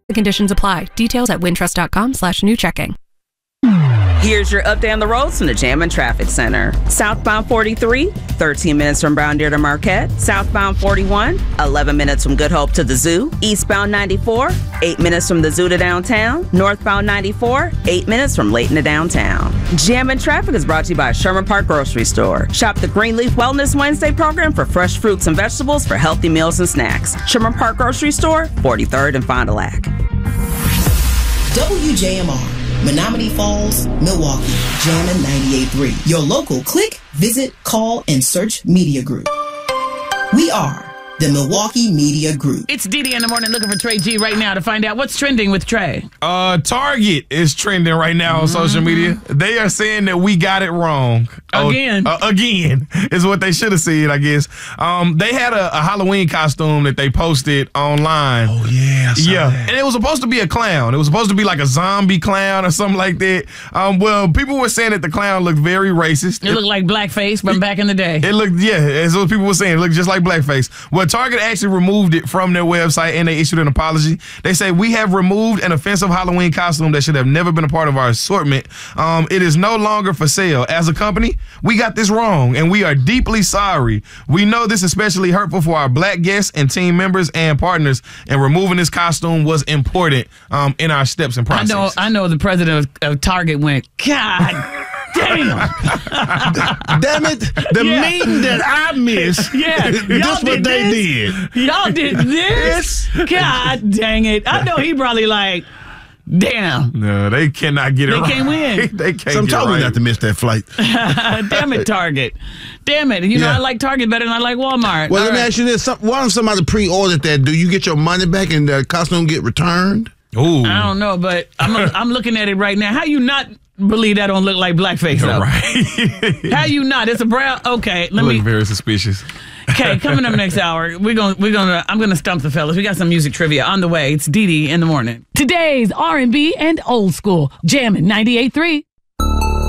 The conditions apply. Details at wintrust.com/new checking. Here's your update on the roads from the Jammin' Traffic Center. Southbound 43, 13 minutes from Brown Deer to Marquette. Southbound 41, 11 minutes from Good Hope to the Zoo. Eastbound 94, 8 minutes from the Zoo to downtown. Northbound 94, 8 minutes from Layton to downtown. Jammin' Traffic is brought to you by Sherman Park Grocery Store. Shop the Greenleaf Wellness Wednesday program for fresh fruits and vegetables for healthy meals and snacks. Sherman Park Grocery Store, 43rd and Fond du Lac. WJMR. Menominee Falls, Milwaukee, Jammin' 98.3. Your local click, visit, call, and search media group. We are the Milwaukee Media Group. It's Didi in the morning looking for Trey G right now to find out what's trending with Trey. Target is trending right now on social media. They are saying that we got it wrong. Again. Again is what they should have said, I guess. They had a Halloween costume that they posted online. Oh, yeah. Yeah. And it was supposed to be a clown. It was supposed to be like a zombie clown or something like that. Well, people were saying that the clown looked very racist. It looked like blackface from back in the day. It looked, yeah, as what people were saying. It looked just like blackface. Well, Target actually removed it from their website and they issued an apology. They say, we have removed an offensive Halloween costume that should have never been a part of our assortment. It is no longer for sale. As a company, we got this wrong and we are deeply sorry. We know this is especially hurtful for our black guests and team members and partners, and removing this costume was important in our steps and process. I know the president of Target went, God damn. Damn it. The meeting that I missed. Yeah. That's what they did. Y'all did this? God dang it. I know he probably like, damn. No, they cannot get it right. They can't win. They can't So I'm get it telling right. you not to miss that flight. Damn it, Target. Damn it. You know, I like Target better than I like Walmart. Well, let me ask you this. Why if somebody pre-ordered that, do you get your money back and the costume get returned? Ooh. I don't know, but I'm looking at it right now. How you not believe that don't look like blackface, though? Right. How you not? It's a brown. Okay, let Look me. very suspicious. Okay, coming up next hour, I'm gonna stump the fellas. We got some music trivia on the way. It's Didi in the morning. Today's R&B and old school. Jammin' 98.3.